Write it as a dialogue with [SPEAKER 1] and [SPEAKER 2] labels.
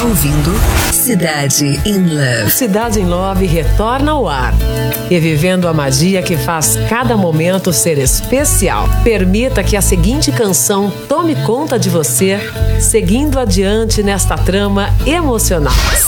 [SPEAKER 1] ouvindo Cidade in Love.
[SPEAKER 2] Cidade in Love retorna ao ar, revivendo a magia que faz cada momento ser especial. Permita que a seguinte canção tome conta de você, seguindo adiante nesta trama emocional.